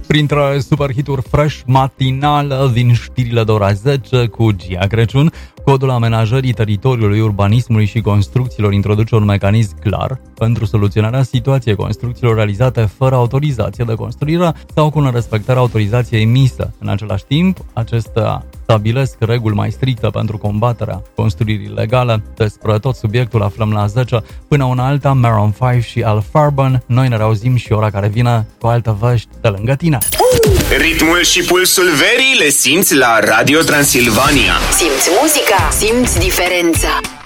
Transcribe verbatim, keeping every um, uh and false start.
Printre superhituri fresh matinal din știrile de ora zece cu Gia Crăciun, Codul amenajării teritoriului, urbanismului și construcțiilor introduce un mecanism clar pentru soluționarea situației construcțiilor realizate fără autorizație de construire sau cu nerespectarea autorizației emisă. În același timp, acestea stabilesc reguli mai stricte pentru combaterea construirii ilegale. Despre tot subiectul aflăm la zece. Până una alta, Maroon cinci și Al Farben. Noi ne reauzim și ora care vine cu alte vești de lângă tine. Ritmul și pulsul verii le simți la Radio Transilvania. Simți muzica, simți diferența.